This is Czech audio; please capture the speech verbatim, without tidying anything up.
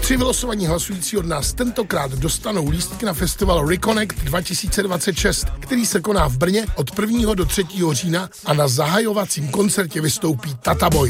Tři vylosovaní hlasující od nás tentokrát dostanou lístky na festival Reconnect dva tisíce dvacet šest, který se koná v Brně od prvního do třetího října a na zahajovacím koncertě vystoupí Tata Boy.